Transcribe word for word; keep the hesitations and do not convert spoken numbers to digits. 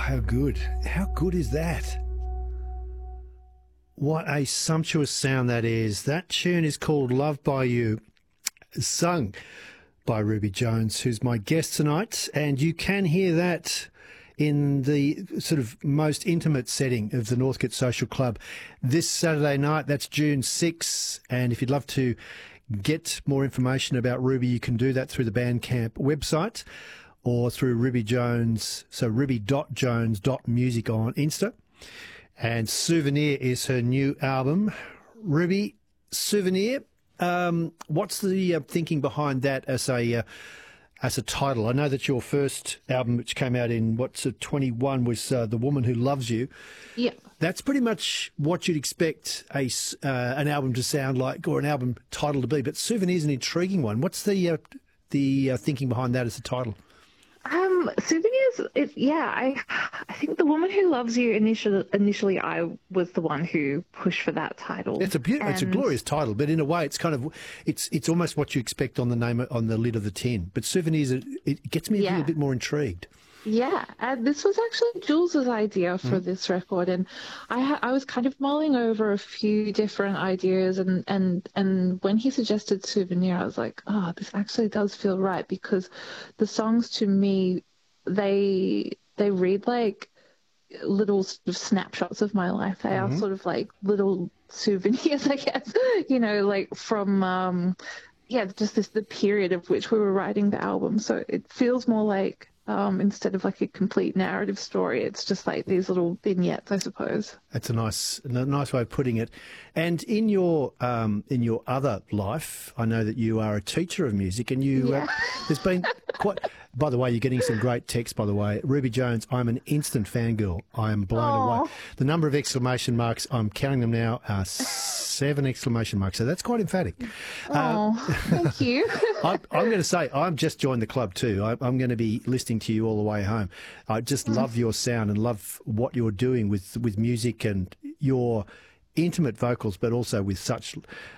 how good. How good is that? What a sumptuous sound that is. That tune is called Love by You, sung by Ruby Jones, who's my guest tonight. And you can hear that in the sort of most intimate setting of the Northcote Social Club this Saturday night. That's June sixth. And if you'd love to get more information about Ruby, you can do that through the Bandcamp website or through Ruby Jones, so ruby dot jones dot music on Insta. And Souvenir is her new album. Ruby, Souvenir, um, what's the uh, thinking behind that as a uh, as a title? I know that your first album, which came out in, what's it, twenty-one, was uh, The Woman Who Loves You. Yeah. That's pretty much what you'd expect a, uh, an album to sound like, or an album title to be. But Souvenir is an intriguing one. What's the, uh, the uh, thinking behind that as a title? Um, souvenirs. It, yeah, I, I think The Woman Who Loves You. Initially, initially, I was the one who pushed for that title. It's a beautiful, it's a glorious title, but in a way, it's kind of, it's it's almost what you expect on the name on the lid of the tin. But Souvenirs, it, it gets me a Yeah. little bit more intrigued. Yeah, and this was actually Jules's idea for mm. this record, and I ha- I was kind of mulling over a few different ideas, and, and, and when he suggested Souvenir, I was like, oh, this actually does feel right, because the songs to me, they they read like little sort of snapshots of my life. They mm-hmm. are sort of like little souvenirs, I guess, you know, like from um, yeah, just this the period of which we were writing the album. So it feels more like. Um, instead of like a complete narrative story, it's just like these little vignettes, I suppose. That's a nice, a nice way of putting it. And in your um, in your other life, I know that you are a teacher of music, and you yeah. uh, there's been quite. By the way, you're getting some great text. By the way, Ruby Jones, I'm an instant fangirl. I am blown Aww. away. The number of exclamation marks, I'm counting them now, are seven exclamation marks. So that's quite emphatic. Oh, uh, thank you. I, I'm going to say I've just joined the club too. I, I'm going to be listening to you all the way home. I just mm. love your sound and love what you're doing with with music and your intimate vocals, but also with such